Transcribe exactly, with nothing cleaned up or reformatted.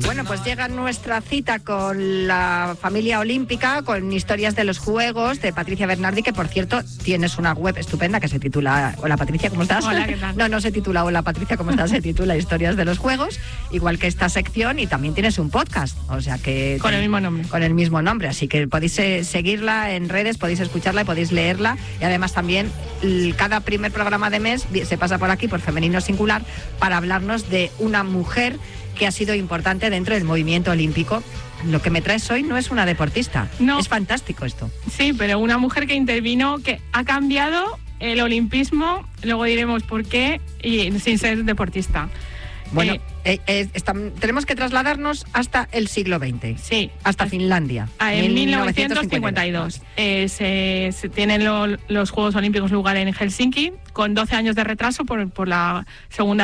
Bueno, pues llega nuestra cita con la familia olímpica, con historias de los Juegos, de Patricia Bernardi, que por cierto tienes una web estupenda que se titula Hola Patricia, ¿cómo estás? Hola, ¿qué tal? No, no se titula Hola Patricia, ¿cómo estás? Se titula Historias de los Juegos, igual que esta sección, y también tienes un podcast, o sea que... Con el mismo nombre. Con el mismo nombre, así que podéis eh, seguirla en redes, podéis escucharla y podéis leerla, y además también l- cada primer programa de mes se pasa por aquí, por Femenino Singular, para hablarnos de una mujer que ha sido importante dentro del movimiento olímpico. Lo que me traes hoy no es una deportista. No. Es fantástico esto. Sí, pero una mujer que intervino, que ha cambiado el olimpismo, luego diremos por qué, y sin ser deportista. Bueno, Eh, eh, eh, estam- tenemos que trasladarnos hasta el siglo veinte. Sí. Hasta Finlandia. Ah, en mil novecientos cincuenta y dos eh, se, se tienen lo, los Juegos Olímpicos lugar en Helsinki, con doce años de retraso por, por la Segunda